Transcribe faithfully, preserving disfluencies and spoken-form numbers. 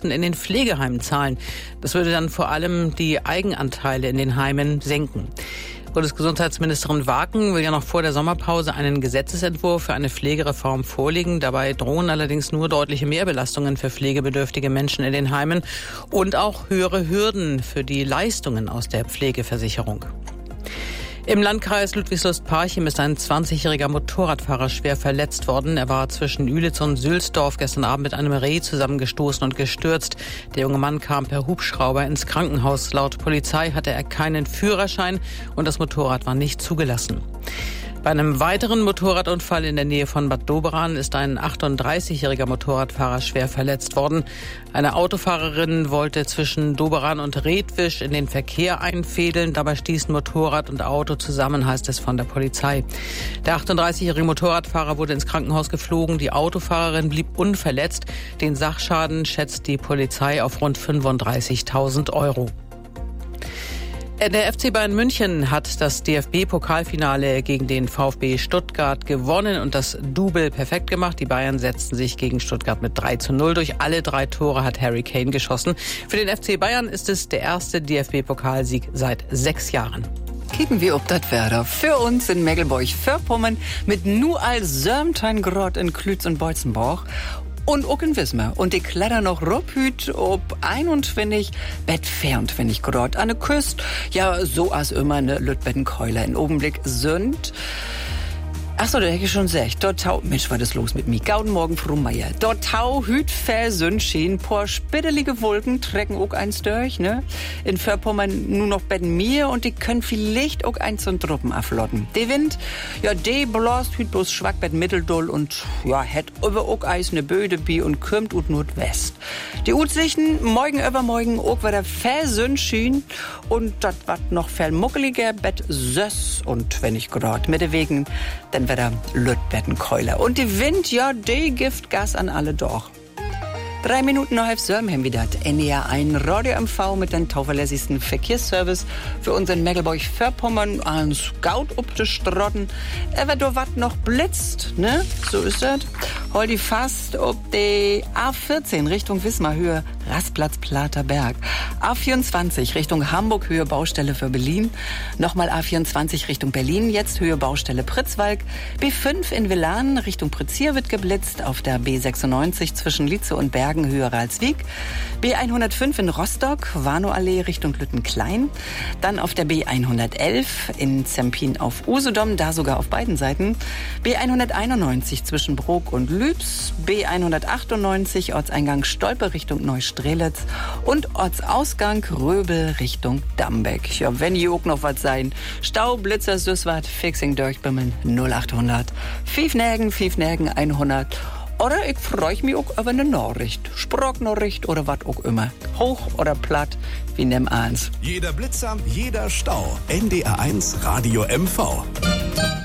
Kosten in den Pflegeheimen zahlen. Das würde dann vor allem die Eigenanteile in den Heimen senken. Bundesgesundheitsministerin Waken will ja noch vor der Sommerpause einen Gesetzesentwurf für eine Pflegereform vorlegen. Dabei drohen allerdings nur deutliche Mehrbelastungen für pflegebedürftige Menschen in den Heimen und auch höhere Hürden für die Leistungen aus der Pflegeversicherung. Im Landkreis Ludwigslust-Parchim ist ein zwanzigjähriger Motorradfahrer schwer verletzt worden. Er war zwischen Ühlitz und Sülsdorf gestern Abend mit einem Reh zusammengestoßen und gestürzt. Der junge Mann kam per Hubschrauber ins Krankenhaus. Laut Polizei hatte er keinen Führerschein und das Motorrad war nicht zugelassen. Bei einem weiteren Motorradunfall in der Nähe von Bad Doberan ist ein achtunddreißigjähriger Motorradfahrer schwer verletzt worden. Eine Autofahrerin wollte zwischen Doberan und Redwisch in den Verkehr einfädeln. Dabei stießen Motorrad und Auto zusammen, heißt es von der Polizei. Der achtunddreißigjährige Motorradfahrer wurde ins Krankenhaus geflogen. Die Autofahrerin blieb unverletzt. Den Sachschaden schätzt die Polizei auf rund fünfunddreißigtausend Euro. Der F C Bayern München hat das D F B-Pokalfinale gegen den VfB Stuttgart gewonnen und das Double perfekt gemacht. Die Bayern setzten sich gegen Stuttgart mit drei zu null durch. Alle drei Tore hat Harry Kane geschossen. Für den F C Bayern ist es der erste D F B-Pokalsieg seit sechs Jahren. Kicken wir ob das Werder. Für uns in Mecklenburg-Vorpommern mit nu all Sörmtein-Grot in Klütz und Beutzenborg. Und auch in Wismar. Und die Kladder noch Ruppüt ob einundzwanzig, Bett vierundzwanzig Grad an der Küste. Ja, so als immer ne Lütbettenkeuler in Augenblick sind. Ach so, da hätte ich schon gesagt. Dort tau, Mensch, was ist los mit mir? Gauden Morgen, Frau Meier. Dort tau, hüt, versünschien, por spittelige Wolken trecken auch eins durch, ne? In Vorpommern nur noch betten mir und die können vielleicht auch eins und Truppen aflotten. Der Wind, ja, de bloßt hüt bloß schwach bet mitteldoll und, ja, het über auch eis ne Böde bi und kümmt ut Nordwest. Die Utsichten, morgen übermorgen auch wieder versünschien und dat wat noch vermuckeliger, bet söss und wenn ich grad mit de Wegen, dann wieder Lütbettenkeuler. Und die Wind, ja, die gibt Gas an alle doch. Drei Minuten nach halb sieben haben wir das N D R ein Radio-M V mit dem tauverlässigsten Verkehrsservice für unseren Mecklenburg-Vorpommern. Ein Scout up de Strotten. Aber da wat noch blitzt, ne? So ist das. Hol die fast ob die A vierzehn Richtung Wismar-Höhe, Rastplatz Platerberg. A vierundzwanzig Richtung Hamburg, Höhe Baustelle für Berlin. Nochmal A vierundzwanzig Richtung Berlin, jetzt Höhe Baustelle Pritzwalk. B fünf in Villanen Richtung Prizier wird geblitzt. Auf der B sechsundneunzig zwischen Lietze und Bergen, Höhe Ralswiek. B hundertfünf in Rostock, Warnow-Allee Richtung Lüttenklein. Dann auf der B hundertelf in Zempin auf Usedom, da sogar auf beiden Seiten. B hunderteinundneunzig zwischen Brok und Lübs. B hundertachtundneunzig Ortseingang Stolpe Richtung Neustrelitz. Und Ortsausgang Röbel Richtung Dambeck. Ja, wenn hier auch noch was sein. Stau, Blitzer, Süßwart, Fixing, Durchbimmeln null achthundert. Fiefnägen, Fiefnägen hundert. Oder ich freue mich auch über eine Nachricht. Sprachnachricht oder was auch immer. Hoch oder platt, wie nehm eins. Jeder Blitzer, jeder Stau. N D R eins Radio M V.